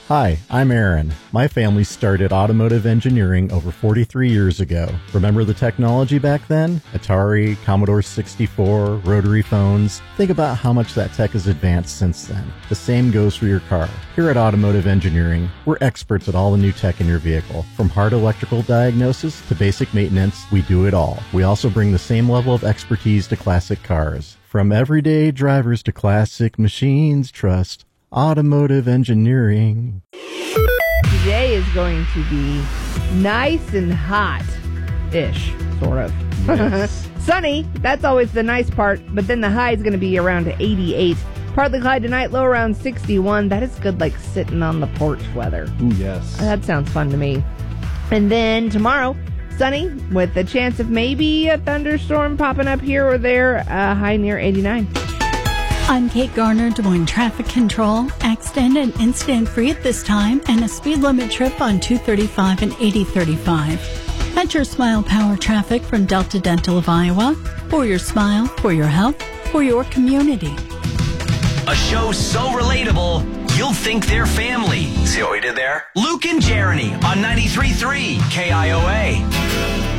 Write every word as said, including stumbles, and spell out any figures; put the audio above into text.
Hi, I'm Aaron. My family started automotive engineering over forty-three years ago. Remember the technology back then? Atari, Commodore sixty-four, rotary phones. Think about how much that tech has advanced since then. The same goes for your car. Here at Automotive Engineering, we're experts at all the new tech in your vehicle. From hard electrical diagnosis to basic maintenance, we do it all. We also bring the same level of expertise to classic cars. From everyday drivers to classic machines, trust Automotive Engineering. Today is going to be nice and hot-ish, sort of. Yes. Sunny, that's always the nice part, but then the high is going to be around eighty-eight. Partly cloudy tonight, low around sixty-one. That is good, like sitting on the porch weather. Ooh, yes. That sounds fun to me. And then tomorrow, sunny with a chance of maybe a thunderstorm popping up here or there, uh, high near eighty-nine. I'm Kate Garner, Des Moines Traffic Control. Accident and incident free at this time, and a speed limit trip on two thirty-five and eighty thirty-five. At your Smile Power Traffic from Delta Dental of Iowa. For your smile, for your health, for your community. A show so relatable, you'll think they're family. See what we did there? Luke and Jeremy on ninety-three point three K I O A.